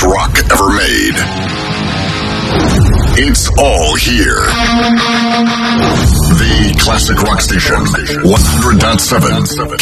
rock ever made. It's all here. The Classic Rock Station, 100.7